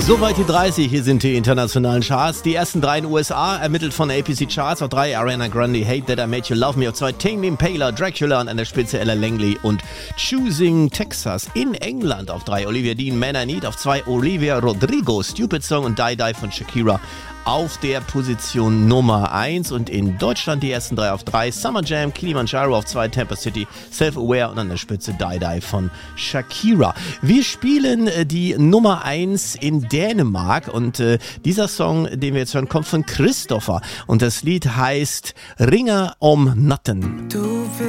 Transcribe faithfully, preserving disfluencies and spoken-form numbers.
Soweit die dreißig, hier sind die internationalen Charts. Die ersten drei in den U S A, ermittelt von A P C Charts. Auf drei Ariana Grande, Hate That I Made You Love Me. Auf zwei Tame Impala, Dracula und an der Spitze Ella Langley und Choosing Texas. In England auf drei Olivia Dean, Man I Need. Auf zwei Olivia Rodrigo, Stupid Song und Die Die von Shakira. Auf der Position Nummer eins und in Deutschland die ersten drei auf drei. Summer Jam, Kilimanjaro auf zwei, Tampa City, Self-Aware und an der Spitze Die Die von Shakira. Wir spielen äh, die Nummer eins in Dänemark und äh, dieser Song, den wir jetzt hören, kommt von Christopher und das Lied heißt Ringer om Natten.